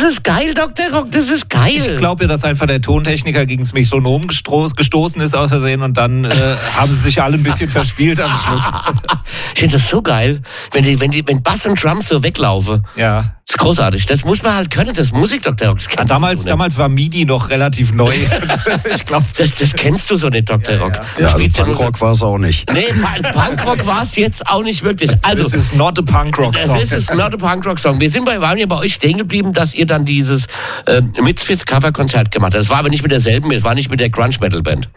ist geil, Dr. Rock, das ist geil. Ich glaube ja, dass einfach der Tontechniker gegen das Metronom gestoßen ist aus Versehen und dann haben sie sich alle ein bisschen verspielt am Schluss. Ich finde das so geil, wenn Bass und Drums so weglaufen. Ja. Das ist großartig. Das muss man halt können, das ist Musik, Dr. Rock. Damals war MIDI noch relativ neu. Ich glaube, das kennst du so nicht, Dr. Rock. Ja, also Punkrock war es auch nicht. Nee, Punkrock war es jetzt auch nicht wirklich. Also, this is not a Punkrock-Song. This is not a Punkrock-Song. waren ja bei euch stehen geblieben, dass ihr dann dieses Misfits-Cover-Konzert gemacht habt. Das war aber nicht mit derselben, es war nicht mit der Grunge-Metal-Band.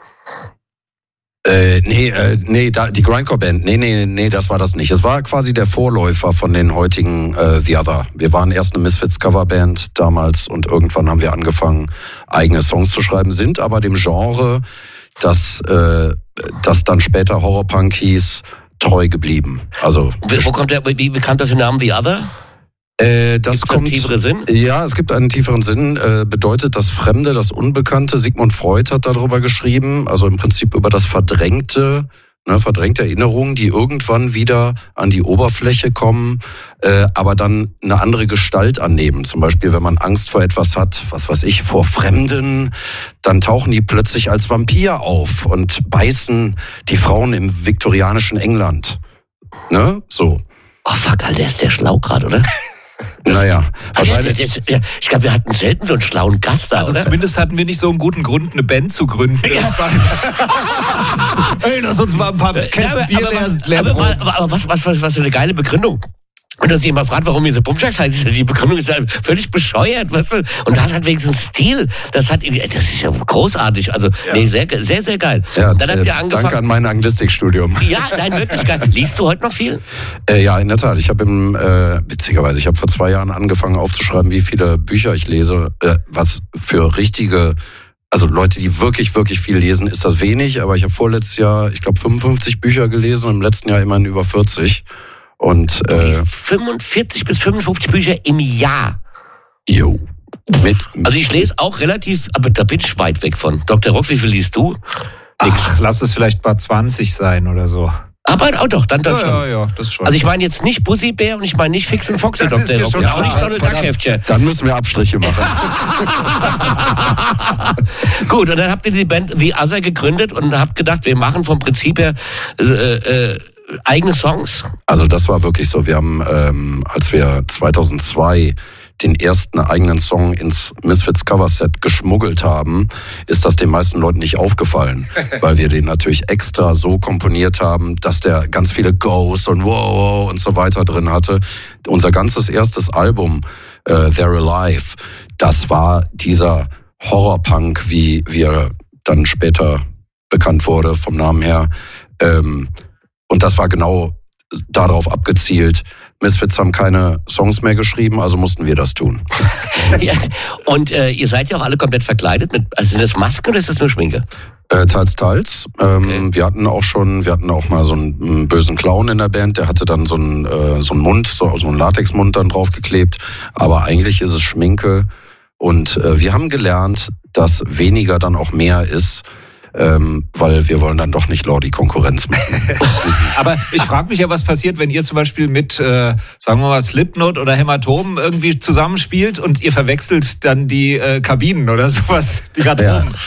Die Grindcore-Band. Nee, das war das nicht. Es war quasi der Vorläufer von den heutigen The Other. Wir waren erst eine Misfits-Coverband damals und irgendwann haben wir angefangen, eigene Songs zu schreiben, sind aber dem Genre, das dann später Horrorpunk hieß, treu geblieben. Also wie bekannt das der Name The Other? Das kommt, einen tieferen Sinn? Ja, es gibt einen tieferen Sinn. Bedeutet das Fremde, das Unbekannte. Sigmund Freud hat darüber geschrieben, also im Prinzip über das verdrängte Erinnerungen, die irgendwann wieder an die Oberfläche kommen, aber dann eine andere Gestalt annehmen. Zum Beispiel, wenn man Angst vor etwas hat, was weiß ich, vor Fremden, dann tauchen die plötzlich als Vampir auf und beißen die Frauen im viktorianischen England. Ne? So. Oh fuck, Alter, ist der schlau gerade, oder? Naja, wahrscheinlich. Ich glaube, wir hatten selten so einen schlauen Gast da, also oder? Zumindest hatten wir nicht so einen guten Grund, eine Band zu gründen. Ja. Ey, lass uns mal ein paar Kästen Bier leeren. Aber was für eine geile Begründung. Und dass jemand fragt, warum diese Pumpschacks heißt, die Begründung ist halt völlig bescheuert, weißt du? Und das hat wenigstens Stil. Das ist ja großartig. Also, nee, sehr, sehr, sehr geil. Ja, dann habt ihr angefangen. Danke an mein Anglistikstudium. Ja, nein, wirklich geil. Liest du heute noch viel? Ja, in der Tat. Ich habe witzigerweise, ich habe vor 2 Jahren angefangen aufzuschreiben, wie viele Bücher ich lese, was für richtige, also Leute, die wirklich, wirklich viel lesen, ist das wenig. Aber ich habe vorletztes Jahr, ich glaube, 55 Bücher gelesen und im letzten Jahr immerhin über 40. Und du liest 45 bis 55 Bücher im Jahr. Jo. Also ich lese auch relativ, aber da bin ich weit weg von. Dr. Rock, wie viel liest du? Ach, lass es vielleicht mal 20 sein oder so. Aber doch, dann schon. Ja, das schon. Also ich meine jetzt nicht Bussi Bär und ich meine nicht Fix und Foxy, Dr. Rock. Ja, auch nicht Donald Duck Heftchen. Dann müssen wir Abstriche machen. Gut, und dann habt ihr die Band The Other gegründet und habt gedacht, wir machen vom Prinzip her eigene Songs? Also das war wirklich so. Wir haben, als wir 2002 den ersten eigenen Song ins Misfits Coverset geschmuggelt haben, ist das den meisten Leuten nicht aufgefallen, weil wir den natürlich extra so komponiert haben, dass der ganz viele Goes und Wow und so weiter drin hatte. Unser ganzes erstes Album, They're Alive, das war dieser Horrorpunk, wie er dann später bekannt wurde vom Namen her. Und das war genau darauf abgezielt. Misfits haben keine Songs mehr geschrieben, also mussten wir das tun. Ja, und ihr seid ja auch alle komplett verkleidet. Also sind das Masken oder ist das nur Schminke? Teils. Okay. Wir hatten auch mal so einen bösen Clown in der Band, der hatte dann so einen Mund, so einen Latexmund dann draufgeklebt. Aber eigentlich ist es Schminke. Und wir haben gelernt, dass weniger dann auch mehr ist. Weil wir wollen dann doch nicht die Konkurrenz machen. Aber ich frage mich ja, was passiert, wenn ihr zum Beispiel mit, sagen wir mal, Slipknot oder Hämatom irgendwie zusammenspielt und ihr verwechselt dann die Kabinen oder sowas, die gerade oben.